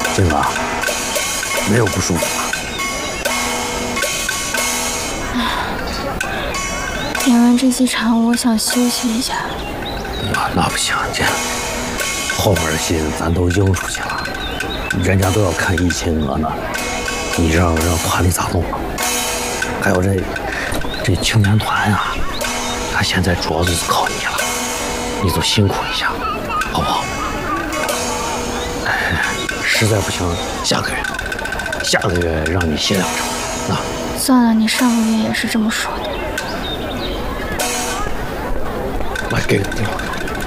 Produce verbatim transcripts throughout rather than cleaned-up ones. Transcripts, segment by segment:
金哥，没有不舒服吧？ 演完这几场，我想休息一下。 那那不行，这后边的戏咱都应出去了，人家都要看疫情额呢，你让让团里咋弄啊？还有这这青年团啊，他现在主要就是靠你了，你就辛苦一下，好不好？哎，实在不行，下个月，下个月让你歇两场，那算了，你上个月也是这么说的。 来，给给我。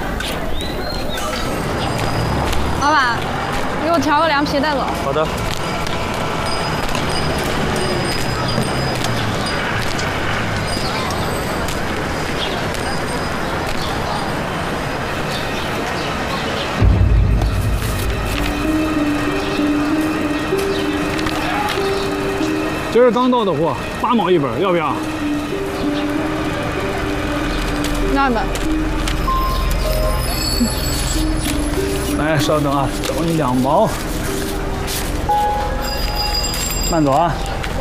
老板，给我调个凉皮带走。 好的。 今儿刚到的货，八毛一本，要不要？ 那本。 来，稍等啊，找你两毛。慢走啊。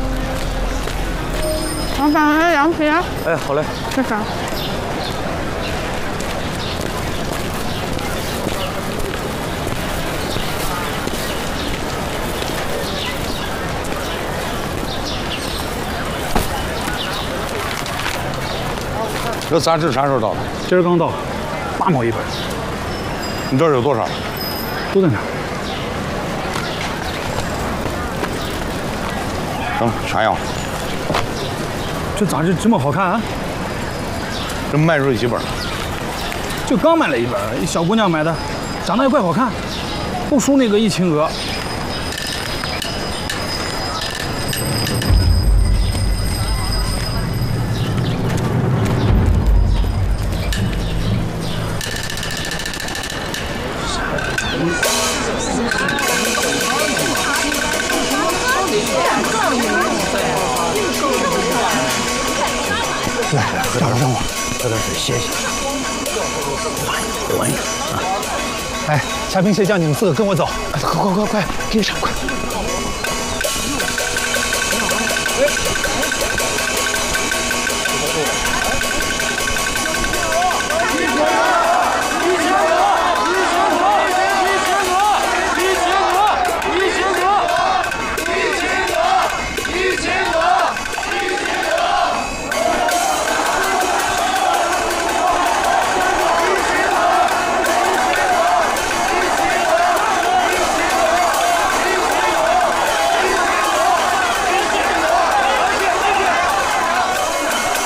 老板，那凉皮。 哎，好嘞。 这啥？ 这杂志啥时候到的？ 今儿刚到，八毛一本。 你这儿有多少？ 都在那儿。 行，全要。 这杂志这么好看啊？ 这卖出去几本？ 就刚买了一本，一小姑娘买的，长得也怪好看，不输那个疫情鹅。 来来，喝点让我喝点水歇歇。缓一缓，缓一缓啊！ 哎，虾兵蟹将，你们四个跟我走。 快快快快，给你上快！ 哎。